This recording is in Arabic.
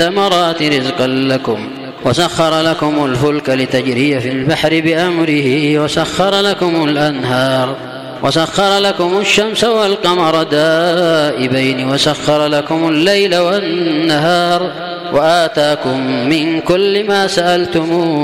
الثمرات رزقا لكم وسخر لكم الفلك لتجري في البحر بأمره وسخر لكم الأنهار وسخر لكم الشمس والقمر دائبين وسخر لكم الليل والنهار وآتاكم من كل ما سألتموه